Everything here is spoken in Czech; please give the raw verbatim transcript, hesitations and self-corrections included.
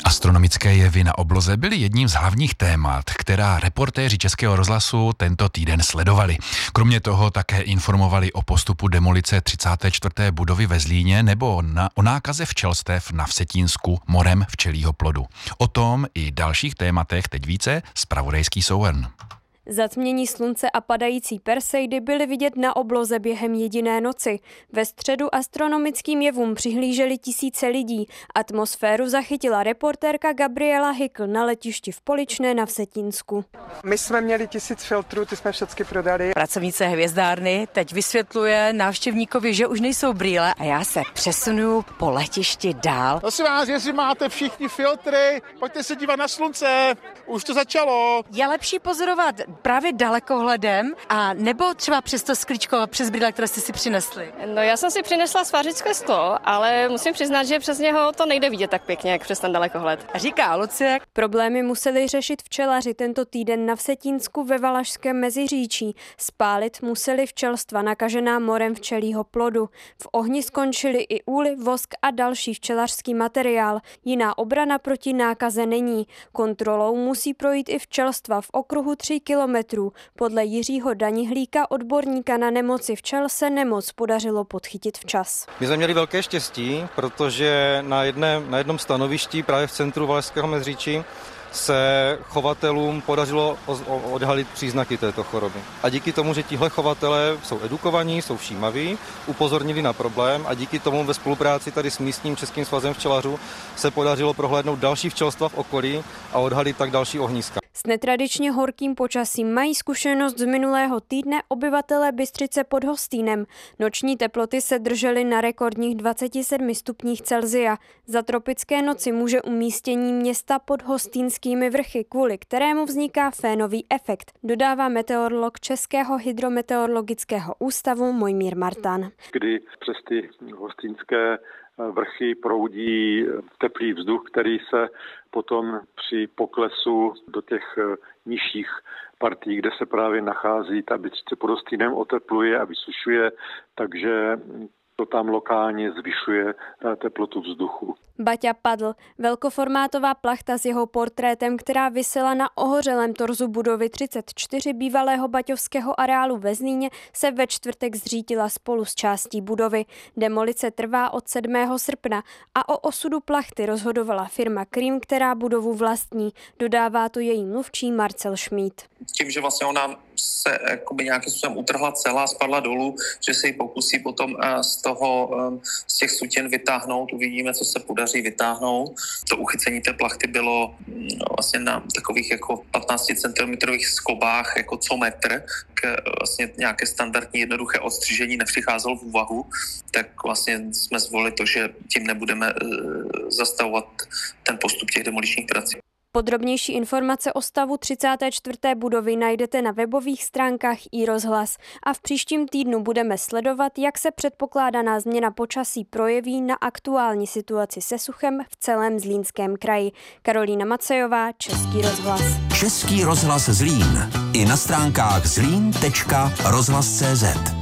Astronomické jevy na obloze byly jedním z hlavních témat, která reportéři Českého rozhlasu tento týden sledovali. Kromě toho také informovali o postupu demolice třicáté čtvrté budovy ve Zlíně nebo na, o nákaze včelstev na Vsetínsku morem včelího plodu. O tom i dalších tématech teď více zpravodajský souhrn. Zatmění slunce a padající Perseidy byly vidět na obloze během jediné noci. Ve středu astronomickým jevům přihlíželi tisíce lidí. Atmosféru zachytila reportérka Gabriela Hykl na letišti v Poličné na Vsetínsku. My jsme měli tisíc filtrů, ty jsme všechny prodali. Pracovnice hvězdárny teď vysvětluje návštěvníkovi, že už nejsou brýle a já se přesunu po letišti dál. Prosím vás, jestli máte všichni filtry, pojďte se dívat na slunce, už to začalo. Je lepší pozorovat právě dalekohledem a nebo třeba přes to sklíčko přes brýle, které jste si přinesli? No já jsem si přinesla svářické sklo, ale musím přiznat, že přes něho to nejde vidět tak pěkně, jak přes ten dalekohled. Říká Lucie. Problémy museli řešit včelaři tento týden na Vsetínsku ve Valašském Meziříčí. Spálit museli včelstva nakažená morem včelího plodu. V ohni skončili i úly, vosk a další včelařský materiál. Jiná obrana proti nákaze není. Kontrolou musí projít i včelstva v okruhu tří kilometrů. Podle Jiřího Danihlíka, odborníka na nemoci včel, se nemoc podařilo podchytit včas. My jsme měli velké štěstí, protože na, jedné, na jednom stanovišti právě v centru Valašského Meziříčí se chovatelům podařilo odhalit příznaky této choroby. A díky tomu, že tihle chovatelé jsou edukovaní, jsou všímaví, upozornili na problém a díky tomu ve spolupráci tady s místním Českým svazem včelařů se podařilo prohlédnout další včelstva v okolí a odhalit tak další ohniska. S netradičně horkým počasím mají zkušenost z minulého týdne obyvatelé Bystřice pod Hostýnem. Noční teploty se držely na rekordních dvaceti sedmi stupních Celsia. Za tropické noci může umístění města pod Hostýnskými vrchy, kvůli kterému vzniká fénový efekt, dodává meteorolog Českého hydrometeorologického ústavu Mojmír Martan. Kdy přes ty hostýnské vrchy proudí teplý vzduch, který se potom při poklesu do těch nižších partií, kde se právě nachází ta Bystřice pod Hostýnem, otepluje a vysušuje, takže to tam lokálně zvyšuje teplotu vzduchu. Baťa padl. Velkoformátová plachta s jeho portrétem, která visela na ohořelém torzu budovy třicet čtyři bývalého baťovského areálu ve Zlíně, se ve čtvrtek zřítila spolu s částí budovy. Demolice trvá od sedmého srpna a o osudu plachty rozhodovala firma Krím, která budovu vlastní. Dodává to její mluvčí Marcel Šmíd. Tím, že vlastně ona se jakoby nějakým způsobem utrhla celá, spadla dolů, že se jí pokusí potom z toho, z těch sutin vytáhnout, uvidíme, co se podaří vytáhnout. To uchycení té plachty bylo vlastně na takových jako patnácticentimetrových sklobách jako co metr, k vlastně nějaké standardní jednoduché odstřižení nepřicházelo v úvahu, tak vlastně jsme zvolili to, že tím nebudeme zastavovat ten postup těch demoličních prací. Podrobnější informace o stavu třicáté čtvrté budovy najdete na webových stránkách iRozhlas a v příštím týdnu budeme sledovat, jak se předpokládaná změna počasí projeví na aktuální situaci se suchem v celém Zlínském kraji. Karolína Macejová, Český rozhlas. Český rozhlas Zlín. I na stránkách zlín tečka rozhlas tečka cé zet.